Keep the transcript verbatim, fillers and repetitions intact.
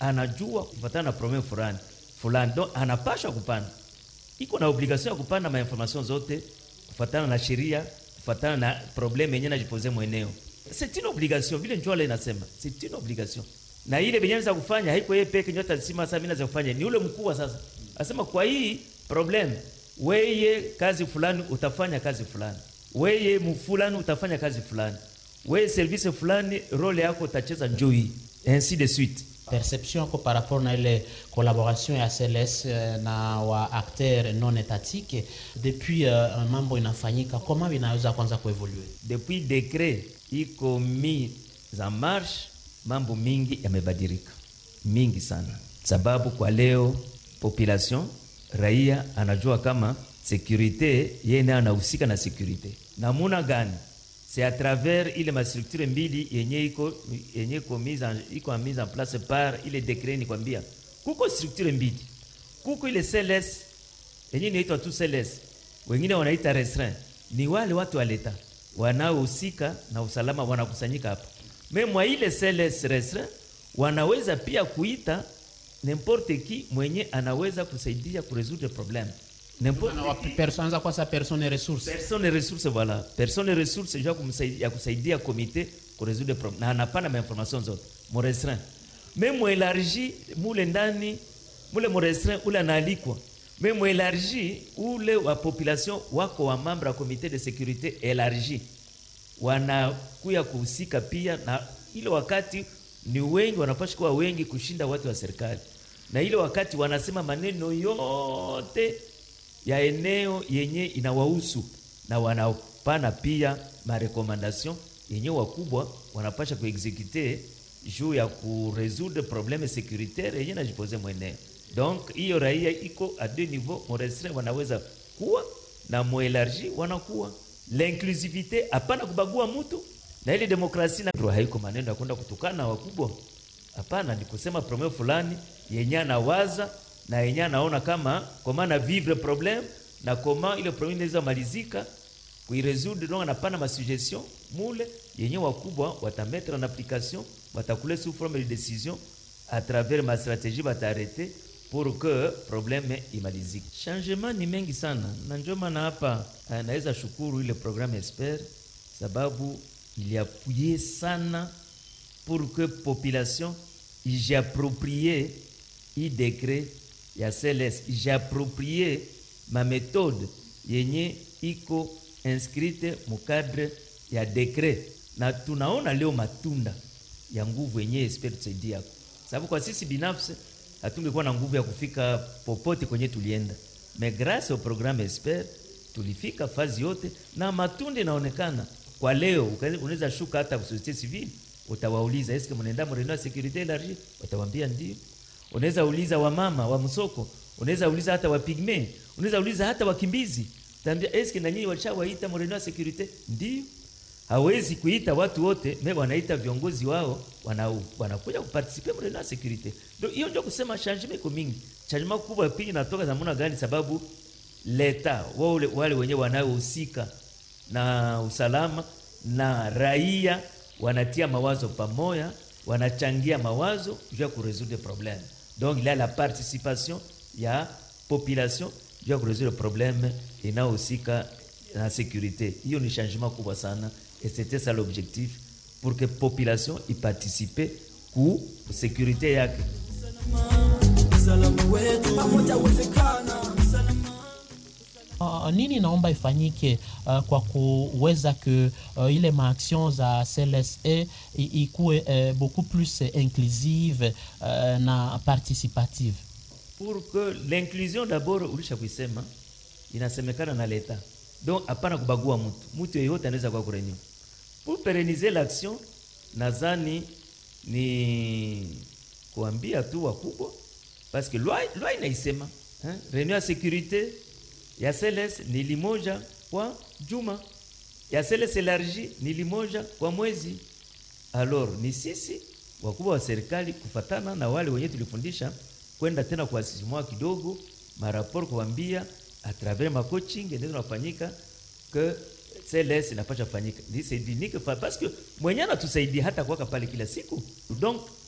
anajua kufatana na problem fulani fulani, donc anapasha kupana, iko na obligation ya kupana ma information zote kufatana na sheria, kufatana na problem yenyewe najipoze mweneo. C'est une obligation, vile njoo inasema, c'est une obligation. Na ile benyanza kufanya haiko yeye peke nyota sima sasa mimi naweza kufanya, ni ule mkuu sasa. Asema kwa hii problem weye kazi fulani utafanya kazi fulani, weye mfulani utafanya kazi fulani, weye service fulani role yako utacheza njoo hii, ainsi de suite. Perception ko par rapport na ile collaboration ya C L S na wa acteurs non étatiques depuis uh, mambo inafanyika, comment inaweza kwanza kuevolue? Depuis décret iko mis en marche, mambo mingi yamebadilika mingi sana, sababu kwa leo population raia anajua kama sécurité yeye anahusika na sécurité. Namuna gani? C'est à travers ile ma structure mbili yenye iko yenye iko mise en iko mise en place par ile décret. Ni kwambia kuko structure mbili, kuko ile C L S yenye inaitwa tu C L S, wengine wanaita restreint. Ni wale watu wa leta wanaohusika na usalama wanakusanyika hapa. Mema ile C L S restreint wanaweza pia kuita n'importe qui mwenye anaweza kusaidia kuresoudre problem. N'importe qui personne kwa sa personne ressource. Personne ressource, voilà. Personne ressource ya kumsaidia kusaidia comité kuresoudre problem. Na anapana ma information zote. Mo restreint. Même mo élargi mule ndani mule mo restreint ule analikwa. Même mo élargi ule wa population wako wa membre ya comité de sécurité élargi. Wanakuya kuhusika pia, na ile wakati ni wengi, wanapaswa kuwa wengi kushinda watu wa serikali. Na ile wakati wanasema maneno yote ya eneo yenye inawahusu, na wanapana pia ma recommandation yenye wakubwa wanapasha kuexecute juu ya kuresoudre problème sécuritaire yenye najipoze mweneo. Donc hiyo raia iko a deux niveaux, mo restreint wanaweza kuwa na mo élargi wanakuwa. L'inclusivité hapana kubagua mtu, na ile demokrasia na haiko maneno ya kwenda kutukana wakubwa. Hapana, ni kusema problem fulani yenye anawaza na yenye anaona kama koma na vivre problem na koma ile problem inaweza malizika kuiresoudre. Donc anapana ma suggestion mule yenye wakubwa watamettre en application, watakule sous forme de décision à travers ma stratégie bataarete pour que problème imalizike. Changement ni mengi sana, na ndio maana hapa naweza shukuru ile programme Esper sababu il y a appuyé sana pour que population j'ai approprié i décret ya C L S, j'ai approprié ma méthode yenye iko inscrite mu cadre ya décret, na tunaona leo matunda ya nguvu yenye Esper tusaidia. Sababu kwa sisi binafsi hatungekuwa na nguvu ya kufika popote kwenye tulienda, mais grâce au programme Esper tulifika fazi yote na matunda inaonekana. Kwa leo unaweza shuka hata kwa société civile, utawauliza eske mnaenda mreno ya sécurité élargie, watawaambia ndio. Unaweza uliza wa mama wa msoko, unaweza uliza hata wa pigme, unaweza uliza hata wakimbizi, tambia eske na nyinyi walishawaita mreno ya sécurité? Ndio. Hawezi kuita watu wote, mimi wanaita viongozi wao, wanau wanakuja kuparticiper mreno ya sécurité. Ndio hiyo ndio kusema changement iko mingi. Changement kubwa pia inatoka zamuna gani? Sababu leta wale wale wenyewe wanaohusika na usalama na raia wanatia mawazo pamoja, wanachangia mawazo juu ya kuresoudre problème. Donc il y a la participation ya population juu ya kuresoudre problème inayohusika na sécurité. Hiyo ni changement kubwa sana, et c'était ça l'objectif, pour que population y participe ku sécurité yake. Uh, nini naomba ifanyike uh, kwa kuweza que uh, ile maaction za C L S E ikuwe uh, beaucoup plus inclusive uh, na participative? Pour que l'inclusion d'abord ulisha kusema inasemekana na leta, donc hapana kubagua mtu mtu yeyote anaweza kwa kurenew. Pour pérenniser l'action, nazani ni kuambia tu wakubwa, parce que loi loi inaisema hein, renew ya sécurité ya C L S ni limoja kwa juma, ya C L S élargi ni limoja kwa mwezi. Alors ni sisi wakubwa wa serikali kufatana na wale wenye tulifundisha kwenda tena kwa sisimua kidogo maraport kuambia à travers ma coaching ndio tunafanyika que C L S inapaswa fanyika. Ni c'est unique parce que mwenye anatusaidia hata kwa pale kila siku. Donc